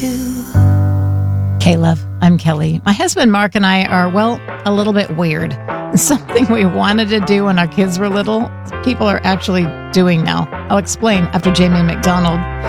Hey, love, I'm Kelly. My husband Mark and I are, well, a little bit weird. Something we wanted to do when our kids were little, people are actually doing now. I'll explain after Jamie McDonald.